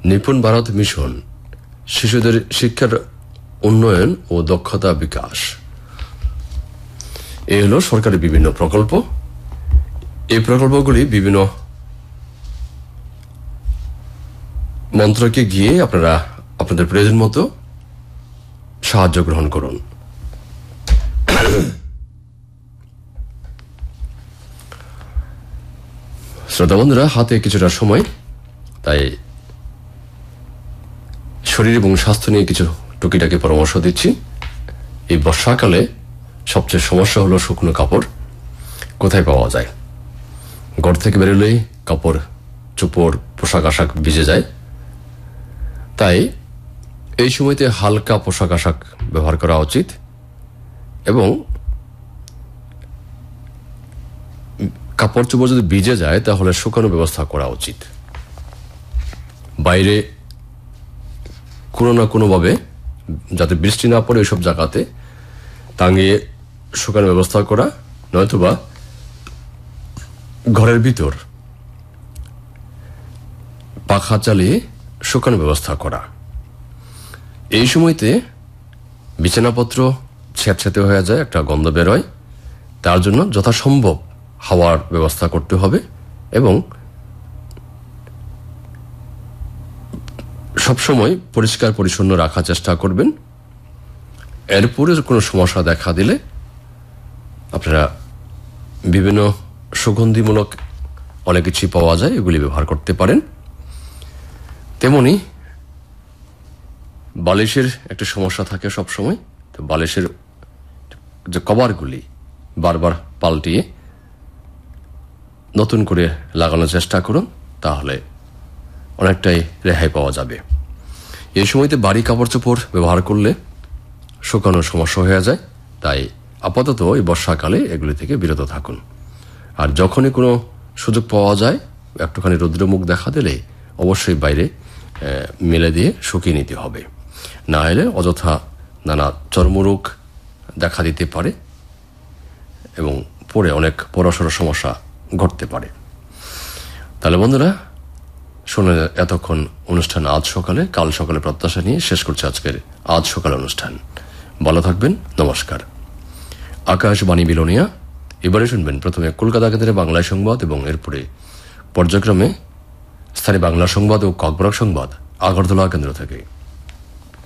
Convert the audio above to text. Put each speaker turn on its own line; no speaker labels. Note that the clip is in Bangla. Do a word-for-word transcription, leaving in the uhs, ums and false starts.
নিপুণ ভারত মিশন, শিশুদের শিক্ষার উন্নয়ন ও দক্ষতা বিকাশ। এই হল সরকারি বিভিন্ন প্রকল্প। এই প্রকল্পগুলি বিভিন্ন মন্ত্রকে গিয়ে আপনারা আপনাদের প্রয়োজন মতো সাহায্য গ্রহণ করুন। শ্রোতা বন্ধুরা, হাতে কিছুটা সময়, তাই শরীর এবং স্বাস্থ্য নিয়ে কিছু টুকিটাকি পরামর্শ দিচ্ছি। এই বর্ষাকালে সবচেয়ে সমস্যা হলো শুকনো কাপড় কোথায় পাওয়া যায়। ঘর থেকে বেরোলেই কাপড় চোপড় পোশাক আশাক ভিজে যায়। তাই এই সময়তে হালকা পোশাক আশাক ব্যবহার করা উচিত এবং কাপড় চোপড় যদি ভিজে যায় তাহলে শুকানোর ব্যবস্থা করা উচিত। বাইরে কোনো না কোনো ভাবে যাতে বৃষ্টি না পড়ে ওইসব জায়গাতে টাঙিয়ে শুকানোর ব্যবস্থা করা, নয়তোবা ঘরের ভিতর পাখা চালিয়ে শুকানোর ব্যবস্থা করা। এই সময়তে বিছানাপত্র ছেঁতছেঁতে হয়ে যায়, একটা গন্ধ বেরোয়। তার জন্য যথাসম্ভব হাওয়ার ব্যবস্থা করতে হবে এবং সবসময় পরিষ্কার পরিচ্ছন্ন রাখার চেষ্টা করবেন। এরপরে কোনো সমস্যা দেখা দিলে আপনারা বিভিন্ন সুগন্ধিমূলক অনেক কিছু পাওয়া যায়, এগুলি ব্যবহার করতে পারেন। তেমনি বালিশের একটা সমস্যা থাকে সব সময়, তো বালিশের যে কভারগুলি বারবার পাল্টিয়ে নতুন করে লাগানোর চেষ্টা করুন, তাহলে অনেকটাই রেহাই পাওয়া যাবে। এই সময়তে ভারী কাপড় চোপড় ব্যবহার করলে শুকানোর সমস্যা হয়ে যায়। তাই আপাতত এই বর্ষাকালে এগুলি থেকে বিরত থাকুন। আর যখনই কোনো সুযোগ পাওয়া যায়, একটুখানি রৌদ্রমুখ দেখা দিলে অবশ্যই বাইরে মেলে দিয়ে শুকিয়ে নিতে হবে, না হলে অযথা নানা চর্মরোগ দেখা দিতে পারে এবং পরে অনেক বড়সড় সমস্যা ঘটতে পারে। তাহলে বন্ধুরা, শুনে এতক্ষণ অনুষ্ঠান আজ সকালে কাল সকালে প্রত্যাশা নিয়ে শেষ করছে আজকের আজ সকালে অনুষ্ঠান। ভালো থাকবেন, নমস্কার। আকাশবাণী বিলোনিয়া। এবারে শুনবেন প্রথমে কলকাতা কেন্দ্রের বাংলায় সংবাদ এবং এরপরে পর্যায়ক্রমে স্থানীয় বাংলা সংবাদ ও ককবরক সংবাদ আগরতলা কেন্দ্র থেকে।